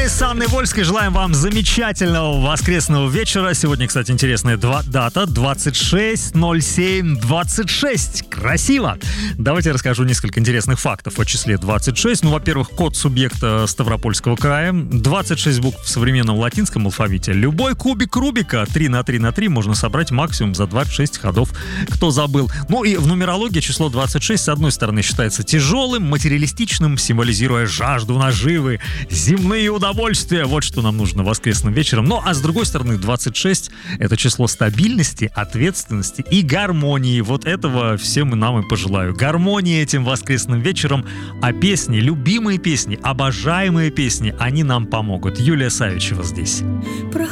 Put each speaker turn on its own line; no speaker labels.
Мы с Анной Вольской желаем вам замечательного воскресного вечера. Сегодня, кстати, интересная дата. 26.07.26. Красиво! Давайте я расскажу несколько интересных фактов о числе 26. Ну, во-первых, код субъекта Ставропольского края. 26 букв в современном латинском алфавите. Любой кубик Рубика 3 на 3 на 3 можно собрать максимум за 26 ходов. Кто забыл? Ну и в нумерологии число 26, с одной стороны, считается тяжелым, материалистичным, символизируя жажду наживы, земные удовольствия. Вот что нам нужно воскресным вечером. Ну, а с другой стороны, 26 — это число стабильности, ответственности и гармонии. Вот этого всем нам и пожелаю. Гармонии этим воскресным вечером. А песни, любимые песни, обожаемые песни, они нам помогут. Юлия Савичева здесь.